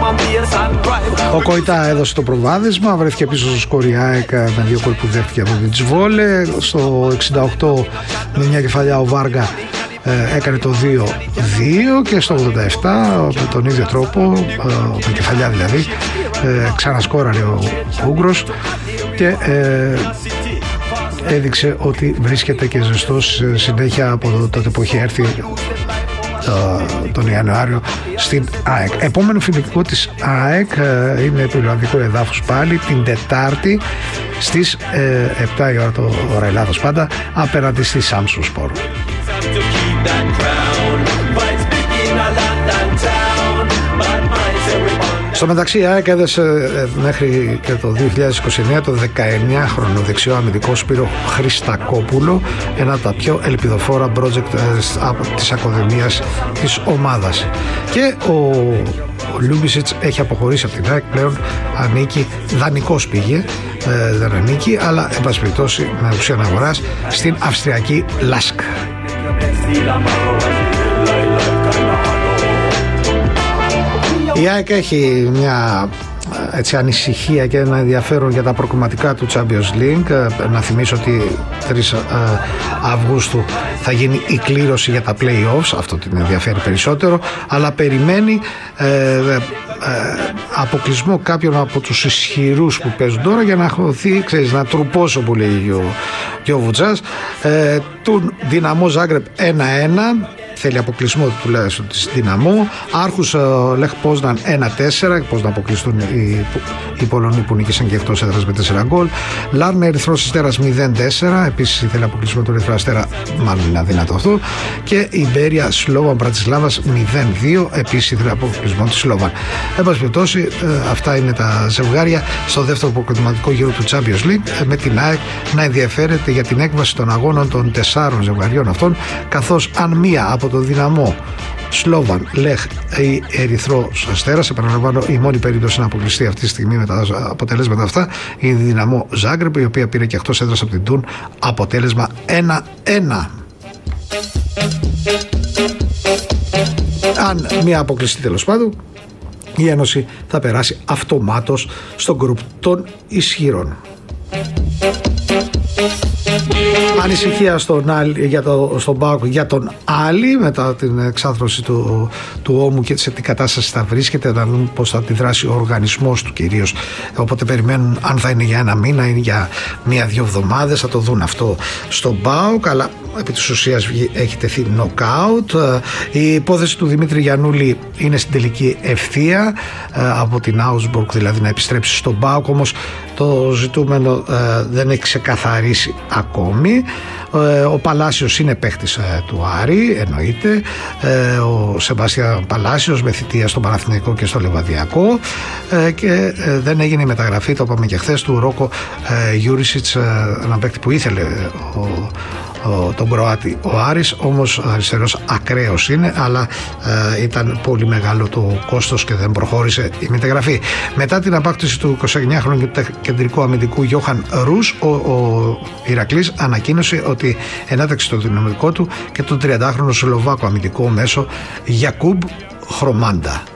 Ο Κοϊτά έδωσε το προβάδισμα, βρέθηκε πίσω στο σκορ ΑΕΚ με 2 γκολ που δέχτηκε από την Τσβόλε. Στο 68 με μια κεφαλιά ο Βάργα έκανε το 2-2 και στο 87 με τον ίδιο τρόπο, με κεφαλιά δηλαδή, ξανασκόραρε ο Ούγγρος και έδειξε ότι βρίσκεται και ζεστός συνέχεια από τότε που είχε έρθει τον Ιανουάριο στην ΑΕΚ. Επόμενο φιλικό της ΑΕΚ είναι το Ιρλανδικό εδάφος πάλι την Τετάρτη στις 7 η ώρα το ώρα Ελλάδος πάντα απέναντι στη Samsunspor. Στο μεταξύ η ΑΕΚ έδωσε μέχρι και το 2029 το 19χρονο δεξιό αμυντικό Σπύρο Χριστακόπουλο, ένα από τα πιο ελπιδοφόρα project της ακαδημίας της ομάδας. Και ο Λούμπισιτς έχει αποχωρήσει από την ΑΕΚ, πλέον ανήκει, δανεικός πήγε, δεν ανήκει, αλλά εν πάση περιπτώσει με ουσία αγοράς στην Αυστριακή Λάσκ. Η ΑΕΚ έχει μια ανησυχία και ένα ενδιαφέρον για τα προκριματικά του Champions League. Να θυμίσω ότι 3 Αυγούστου θα γίνει η κλήρωση για τα play-offs, αυτό την ενδιαφέρει περισσότερο, αλλά περιμένει αποκλεισμό κάποιων από τους ισχυρούς που παίζουν τώρα για να χωθεί, ξέρεις, να τρουπώσω που λέει και ο Βουτσάς, του Δυναμό Ζάγκρεπ 1-1, θέλει αποκλεισμό τουλάχιστον της Δυναμό. Άρχους Λεχ Πόσναν 1-4, πώς να αποκλειστούν οι Πολωνοί που νίκησαν και εκτός έδρας με 4 γκολ. Λάρμε Ερυθρός Αστέρας 0-4, επίσης θέλει αποκλεισμό του Ερυθρού Αστέρα, μάλλον είναι αδύνατο αυτό. Και η Μπέρια Σλόβαν Μπρατισλάβας 0-2, επίσης θέλει αποκλεισμό της Σλόβαν. Εν πάση περιπτώσει, αυτά είναι τα ζευγάρια στο δεύτερο προκριματικό γύρο του Champions League, με την ΑΕΚ να ενδιαφέρεται για την έκβαση των αγώνων των 4 ζευγαριών αυτών, καθώς αν μία από το Δυναμό, Σλόβαν, Λεχ ή Ερυθρός Αστέρας, επαναλαμβάνω, η μόνη περίπτωση να αποκλειστεί αυτή τη στιγμή με τα αποτελέσματα αυτά είναι η Δυναμό Ζάγκρεπ, η οποία πήρε και εκτός έδρας από την Τουν αποτέλεσμα 1-1. Αν μία αποκλειστεί τέλος πάντων, η Ένωση θα περάσει αυτομάτως στο γκρουπ των ισχυρών. Ανησυχία στον ΠΑΟΚ για τον Άλλη μετά την εξάθρωση του ώμου και σε τι κατάσταση θα βρίσκεται, να δούμε πώς θα αντιδράσει ο οργανισμός του κυρίως. Οπότε περιμένουν αν θα είναι για 1 μήνα ή για 1-2 εβδομάδες, θα το δουν αυτό στον ΠΑΟΚ, αλλά επί της ουσίας έχει τεθεί νοκάουτ. Η υπόθεση του Δημήτρη Γιαννούλη είναι στην τελική ευθεία από την Augsburg, δηλαδή να επιστρέψει στον ΠΑΟΚ, όμως το ζητούμενο δεν έχει ξεκαθαρίσει ακόμη. Ο Παλάσιος είναι παίχτης του Άρη, εννοείται. Ο Σεμπάστιαν Παλάσιος με θητεία στον Παναθηναϊκό και στο Λεβαδιακό, και δεν έγινε η μεταγραφή, το είπαμε και χθες, του Ρόκο Γιούρισιτς, ένα παίχτη που ήθελε τον Κροάτη ο Άρης, όμως αριστερός ακραίος είναι, αλλά ήταν πολύ μεγάλο το κόστος και δεν προχώρησε η μεταγραφή. Μετά την απάκτηση του 29χρονου κεντρικού αμυντικού Γιώχαν Ρους, ο Ηρακλής ανακοίνωσε ότι ενέταξε το δυναμικό του και τον 30χρονο Σλοβάκο αμυντικό μέσο Γιακούμπ Χρομάντα.